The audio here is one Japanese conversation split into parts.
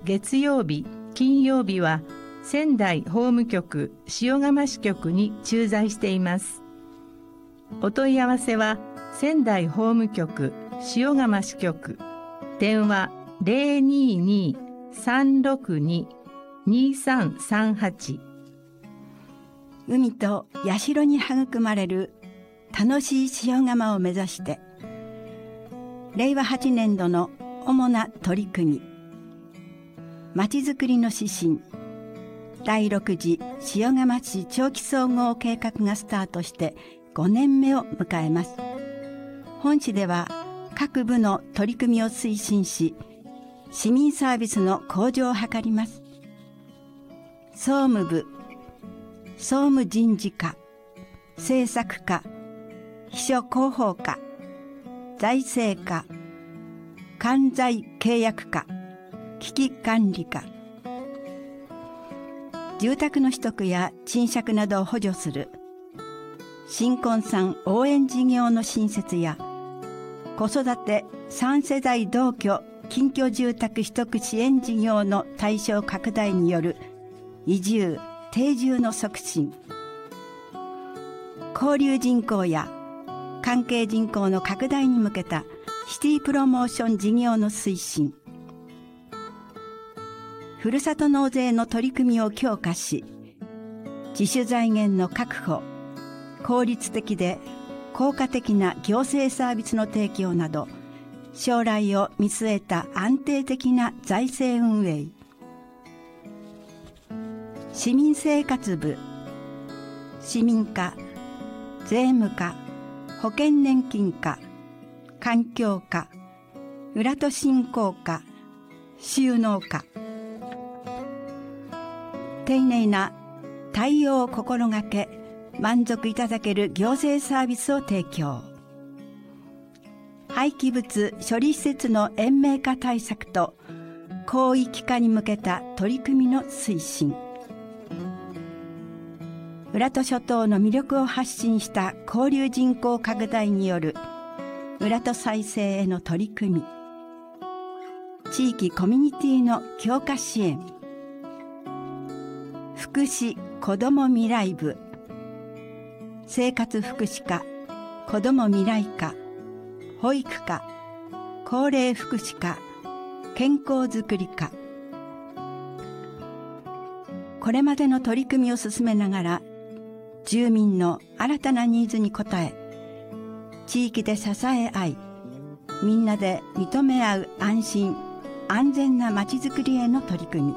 月曜日、金曜日は仙台法務局塩釜支局に駐在しています。お問い合わせは仙台法務局塩釜支局、電話022-362-2338。 海と社に育まれる楽しい塩釜を目指して、令和8年度の主な取り組み、まちづくりの指針、第6次塩釜市長期総合計画がスタートして5年目を迎えます。本市では各部の取り組みを推進し、市民サービスの向上を図ります。総務部、総務人事課、政策課、秘書広報課、財政課、管財契約課、危機管理課、住宅の取得や賃借などを補助する新婚さん応援事業の新設や、子育て3世代同居近居住宅取得支援事業の対象拡大による移住・定住の促進、交流人口や関係人口の拡大に向けたシティプロモーション事業の推進、ふるさと納税の取り組みを強化し、自主財源の確保、効率的で効果的な行政サービスの提供など、将来を見据えた安定的な財政運営、市民生活部、市民課、税務課、保険年金課、環境課、浦戸振興課、収納課、丁寧な対応を心がけ、満足いただける行政サービスを提供。廃棄物処理施設の延命化対策と広域化に向けた取り組みの推進。浦戸諸島の魅力を発信した交流人口拡大による浦戸再生への取り組み。地域コミュニティの強化支援。福祉子ども未来部、生活福祉課、子ども未来課、保育課、高齢福祉課、健康づくり課。これまでの取り組みを進めながら、住民の新たなニーズに応え、地域で支え合い、みんなで認め合う安心・安全なまちづくりへの取り組み。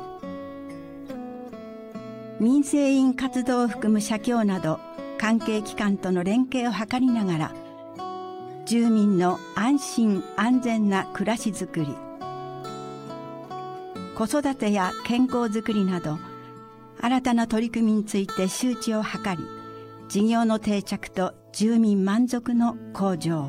民生委員活動を含む社協など関係機関との連携を図りながら、住民の安心安全な暮らしづくり、子育てや健康づくりなど新たな取り組みについて周知を図り、事業の定着と住民満足の向上。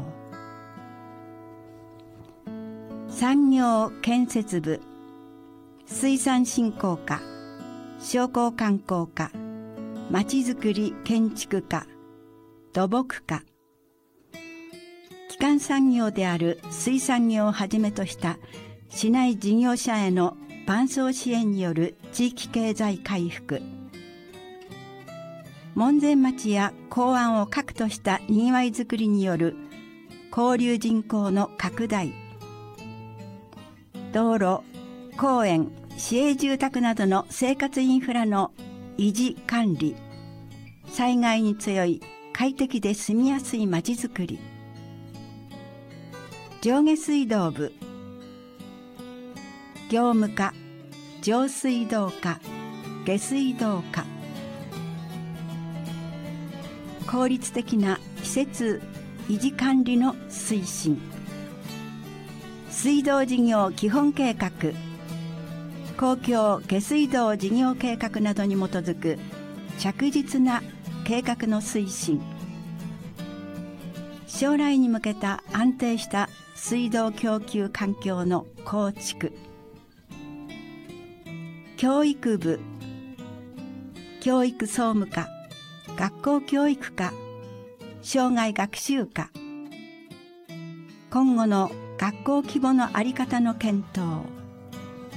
産業建設部、水産振興課、商工観光課、まちづくり建築課、土木課。基幹産業である水産業をはじめとした市内事業者への伴走支援による地域経済回復。門前町や港湾を核としたにぎわいづくりによる交流人口の拡大。道路、公園、市営住宅などの生活インフラの維持管理。災害に強い快適で住みやすいまちづくり。上下水道部、業務課、上水道課、下水道課。効率的な施設維持管理の推進。水道事業基本計画、公共下水道事業計画などに基づく着実な計画の推進。将来に向けた安定した水道供給環境の構築。教育部、教育総務課、学校教育課、生涯学習課。今後の学校規模の在り方の検討。